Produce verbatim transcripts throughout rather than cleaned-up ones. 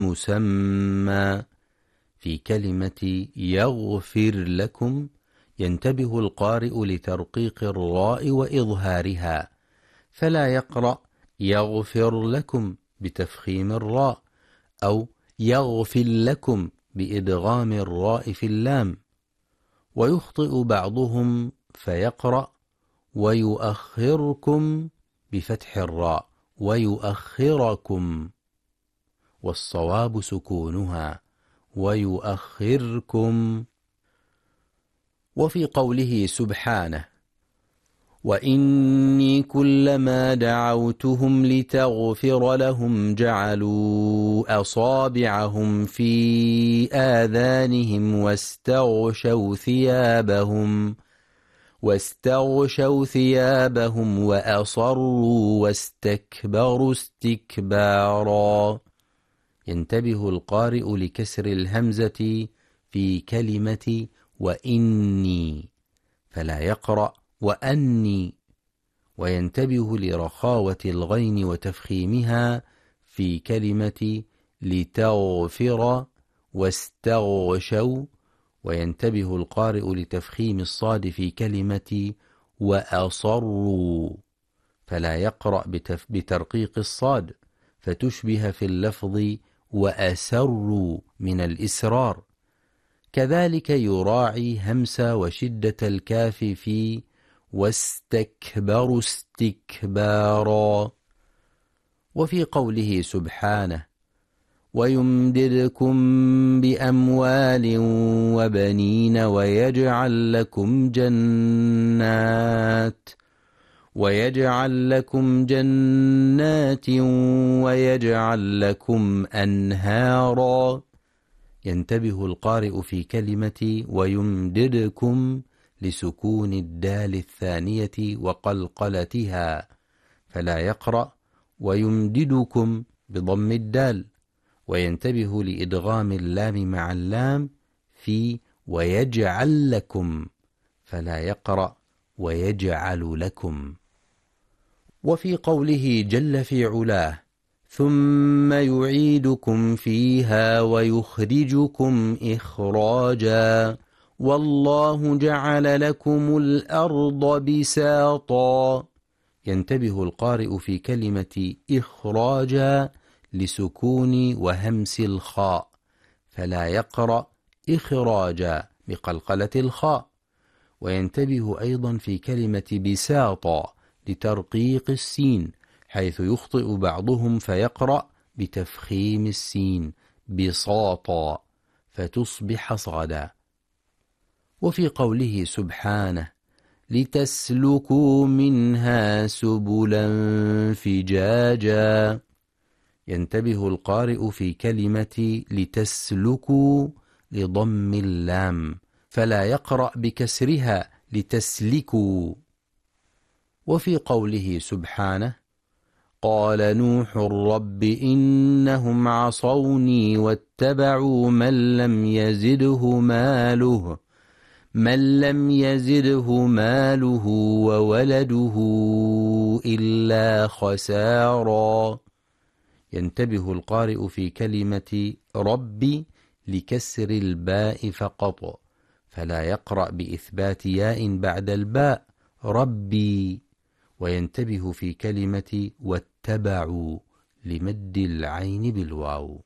مسمى في كلمة يغفر لكم ينتبه القارئ لترقيق الراء وإظهارها، فلا يقرأ يغفر لكم بتفخيم الراء أو يغفر لكم بإدغام الراء في اللام. ويخطئ بعضهم فيقرأ ويؤخركم بفتح الراء ويؤخركم، والصواب سكونها ويؤخركم. وفي قوله سبحانه وإني كلما دعوتهم لتغفر لهم جعلوا أصابعهم في آذانهم واستغشوا ثيابهم واستغشوا ثيابهم وأصروا واستكبروا استكبارا. ينتبه القارئ لكسر الهمزة في كلمة وإني، فلا يقرأ وأني، وينتبه لرخاوة الغين وتفخيمها في كلمة لتغفر واستغشوا، وينتبه القارئ لتفخيم الصاد في كلمة وأصروا، فلا يقرأ بترقيق الصاد فتشبه في اللفظ وأسروا من الإسرار. كذلك يراعي همس وشدة الكاف في واستكبروا استكبارا. وفي قوله سبحانه ويمددكم بأموال وبنين ويجعل لكم جنات ويجعل لكم جنات ويجعل لكم أنهارا. ينتبه القارئ في كلمة ويمددكم لسكون الدال الثانية وقلقلتها، فلا يقرأ ويمددكم بضم الدال، وينتبه لإدغام اللام مع اللام في ويجعل لكم، فلا يقرأ ويجعل لكم. وفي قوله جل في علاه ثم يعيدكم فيها ويخرجكم إخراجا والله جعل لكم الأرض بساطا. ينتبه القارئ في كلمة إخراجا لسكون وهمس الخاء، فلا يقرأ إخراجا بقلقلة الخاء. وينتبه أيضا في كلمة بساطا لترقيق السين، حيث يخطئ بعضهم فيقرأ بتفخيم السين بساطا فتصبح صادا. وفي قوله سبحانه لتسلكوا منها سبلا فجاجا. ينتبه القارئ في كلمة لتسلكوا لضم اللام، فلا يقرأ بكسرها لتسلكوا. وفي قوله سبحانه قال نوح رب إنهم عصوني واتبعوا من لم يزده ماله من لم يزده ماله وولده إلا خسارا. ينتبه القارئ في كلمة رب لكسر الباء فقط، فلا يقرأ بإثبات ياء بعد الباء ربي. وينتبه في كلمة واتبعوا لمد العين بالواو.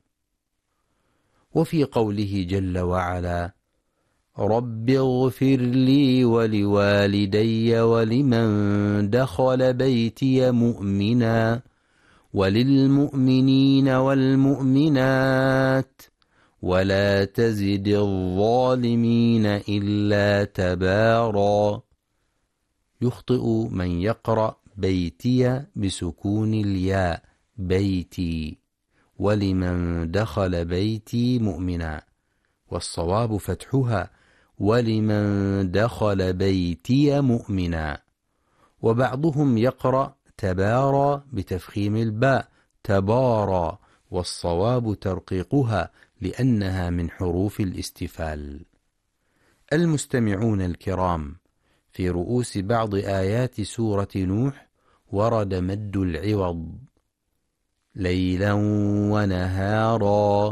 وفي قوله جل وعلا رب اغفر لي ولوالدي ولمن دخل بيتي مؤمنا وللمؤمنين والمؤمنات ولا تزد الظالمين إلا تبارا. يخطئ من يقرأ بيتي بسكون الياء بيتي ولمن دخل بيتي مؤمنا، والصواب فتحها ولمن دخل بيتي مؤمنا. وبعضهم يقرأ تبارى بتفخيم الباء تبارى، والصواب ترقيقها لأنها من حروف الاستفال. المستمعون الكرام، في رؤوس بعض آيات سورة نوح ورد مد العوض ليلا ونهارا